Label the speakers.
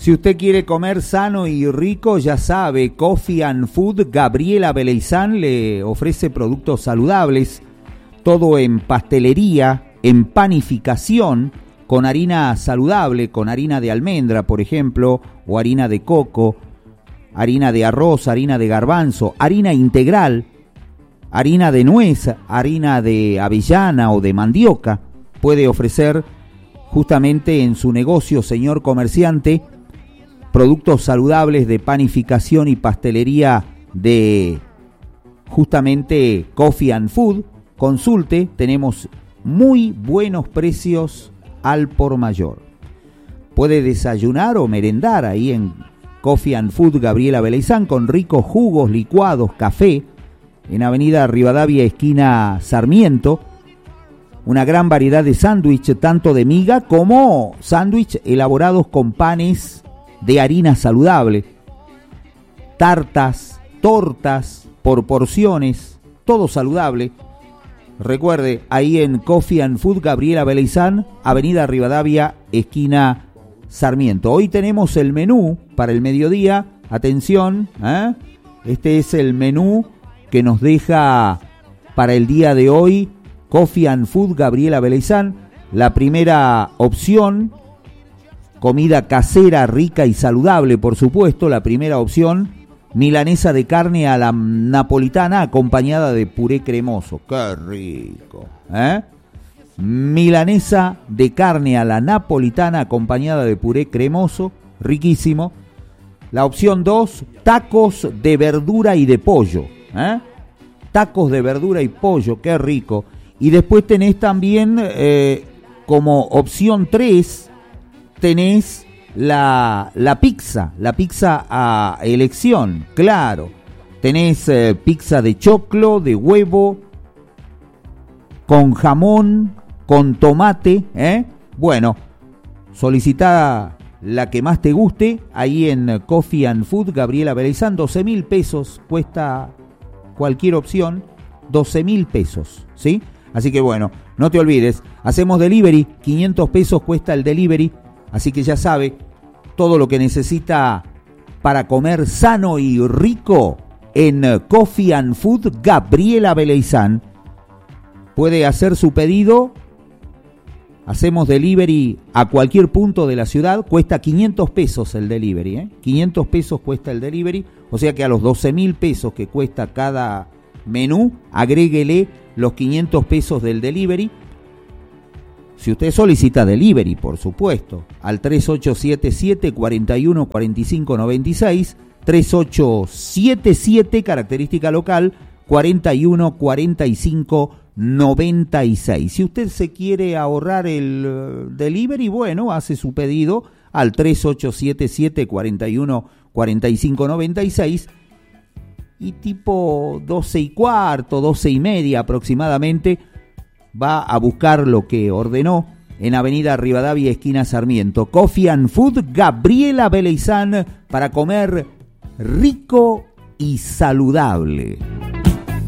Speaker 1: Si usted quiere comer sano y rico, ya sabe, Coffee and Food Gabriela Beleizán le ofrece productos saludables, todo en pastelería, en panificación, con harina saludable, con harina de almendra, por ejemplo, o harina de coco, harina de arroz, harina de garbanzo, harina integral, harina de nuez, harina de avellana o de mandioca. Puede ofrecer justamente en su negocio, señor comerciante, productos saludables de panificación y pastelería de justamente Coffee and Food. Consulte, tenemos muy buenos precios al por mayor. Puede desayunar o merendar ahí en Coffee and Food Gabriela Beleizán con ricos jugos, licuados, café, en Avenida Rivadavia, esquina Sarmiento. Una gran variedad de sándwich, tanto de miga como sándwich elaborados con panes de harina saludable, tartas, tortas por porciones, todo saludable. Recuerde, ahí en Coffee and Food Gabriela Beleizán, Avenida Rivadavia, esquina Sarmiento. Hoy tenemos el menú para el mediodía. Atención, este es el menú que nos deja para el día de hoy Coffee and Food Gabriela Beleizán. La primera opción, comida casera, rica y saludable, por supuesto. La primera opción, milanesa de carne a la napolitana acompañada de puré cremoso. ¡Qué rico! Milanesa de carne a la napolitana acompañada de puré cremoso, riquísimo. La opción 2, tacos de verdura y de pollo. Tacos de verdura y pollo, qué rico. Y después tenés también, como opción 3, tenés la pizza a elección, claro. Tenés pizza de choclo, de huevo, con jamón, con tomate, Bueno, solicitá la que más te guste, ahí en Coffee and Food Gabriela Beleizán. 12.000 pesos cuesta cualquier opción, 12.000 pesos, ¿sí? Así que bueno, no te olvides, hacemos delivery, 500 pesos cuesta el delivery, así que ya sabe, todo lo que necesita para comer sano y rico en Coffee and Food Gabriela Beleizán. Puede hacer su pedido, hacemos delivery a cualquier punto de la ciudad, cuesta 500 pesos el delivery, 500 pesos cuesta el delivery, o sea que a los 12.000 pesos que cuesta cada menú, agréguele los 500 pesos del delivery. Si usted solicita delivery, por supuesto, al 3877 41 45 96, 3877, característica local, 41 45 96. Si usted se quiere ahorrar el delivery, bueno, hace su pedido al 3877 41 45 96 y tipo 12:15, 12:30 aproximadamente, va a buscar lo que ordenó en Avenida Rivadavia, esquina Sarmiento. Coffee and Food Gabriela Beleizán, para comer rico y saludable.